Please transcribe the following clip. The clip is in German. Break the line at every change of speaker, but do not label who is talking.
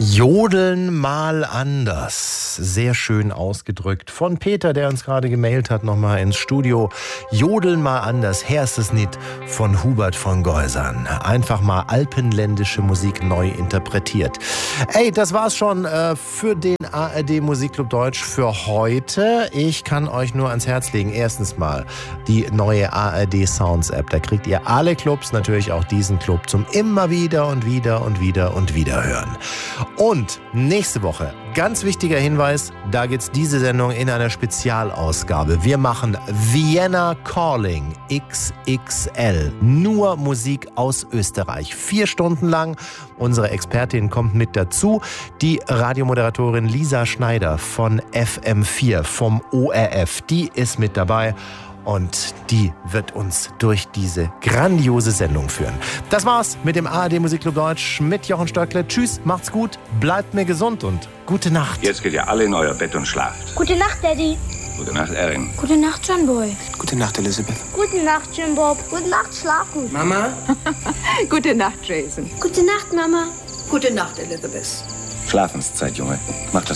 Jodeln mal anders. Sehr schön ausgedrückt. Von Peter, der uns gerade gemailt hat, nochmal ins Studio. Jodeln mal anders. Her ist es nicht von Hubert von Geusern. Einfach mal alpenländische Musik neu interpretiert. Ey, das war's schon für den ARD Musikclub Deutsch für heute. Ich kann euch nur ans Herz legen. Erstens mal die neue ARD Sounds App. Da kriegt ihr alle Clubs, natürlich auch diesen Club, zum immer wieder und wieder und wieder und wieder hören. Und nächste Woche, ganz wichtiger Hinweis, da geht's diese Sendung in einer Spezialausgabe. Wir machen Vienna Calling XXL. Nur Musik aus Österreich. 4 Stunden lang. Unsere Expertin kommt mit dazu. Die Radiomoderatorin Lisa Schneider von FM4 vom ORF. Die ist mit dabei. Und die wird uns durch diese grandiose Sendung führen. Das war's mit dem ARD Musikclub Deutsch mit Jochen Stöckle. Tschüss, macht's gut, bleibt mir gesund und gute Nacht.
Jetzt geht ihr alle in euer Bett und schlaft.
Gute Nacht, Daddy.
Gute Nacht, Erin.
Gute Nacht, John Boy.
Gute Nacht, Elisabeth.
Gute Nacht, Jim Bob. Gute Nacht, schlaf gut.
Mama?
Gute Nacht, Jason.
Gute Nacht, Mama.
Gute Nacht, Elizabeth.
Schlafenszeit, Junge. Mach das.